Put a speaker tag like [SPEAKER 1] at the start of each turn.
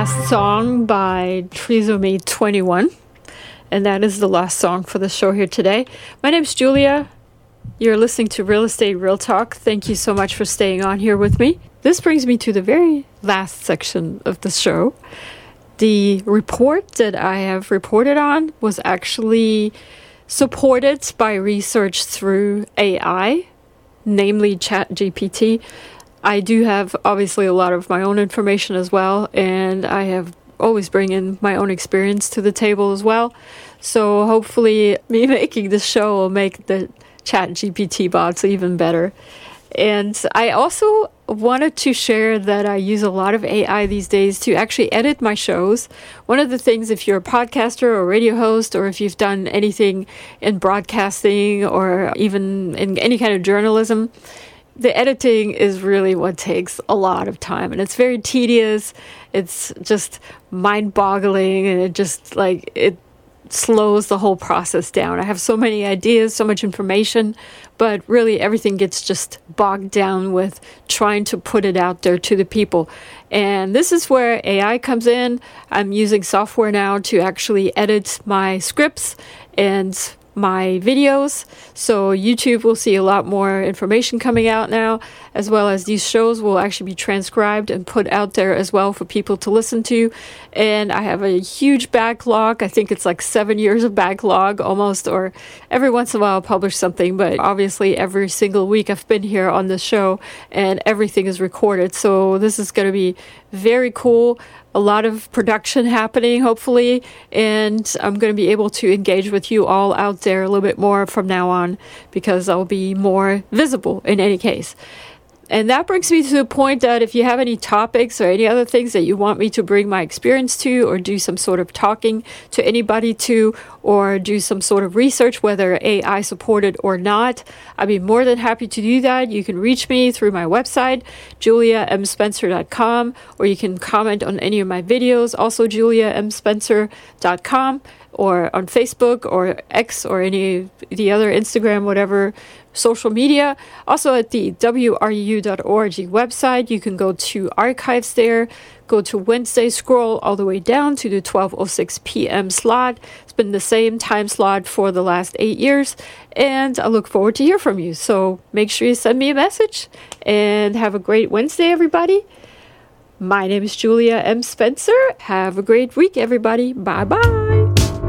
[SPEAKER 1] last song by Trizome 21. And that is the last song for the show here today. My name's Julia. You're listening to Real Estate Real Talk. Thank you so much for staying on here with me. This brings me to the very last section of the show. The report that I have reported on was actually supported by research through AI, namely ChatGPT. I do have obviously a lot of my own information as well, and I have always bring in my own experience to the table as well. So hopefully me making this show will make the ChatGPT bots even better. And I also wanted to share that I use a lot of AI these days to actually edit my shows. One of the things, if you're a podcaster or radio host, or if you've done anything in broadcasting or even in any kind of journalism, the editing is really what takes a lot of time, and it's very tedious. It's just mind-boggling, and it slows the whole process down. I have so many ideas, so much information, but really everything gets just bogged down with trying to put it out there to the people. And this is where AI comes in. I'm using software now to actually edit my scripts and my videos, so YouTube will see a lot more information coming out now, as well as these shows will actually be transcribed and put out there as well for people to listen to. And I have a huge backlog. I think it's like 7 years of backlog almost, or every once in a while I'll publish something, but obviously every single week I've been here on the show and everything is recorded. So this is going to be very cool. A lot of production happening, hopefully, and I'm going to be able to engage with you all out there a little bit more from now on, because I'll be more visible in any case. And that brings me to the point that if you have any topics or any other things that you want me to bring my experience to, or do some sort of talking to anybody to, or do some sort of research, whether AI supported or not, I'd be more than happy to do that. You can reach me through my website, juliamspencer.com, or you can comment on any of my videos, also juliamspencer.com, or on Facebook or X or any of the other Instagram, whatever social media. Also at the wreu.org website, you can go to archives there, go to Wednesday, scroll all the way down to the 12:06 p.m. slot. It's been the same time slot for the last 8 years, and I look forward to hear from you. So make sure you send me a message, and have a great Wednesday, everybody. My name is Julia M. Spencer. Have a great week, everybody. Bye-bye.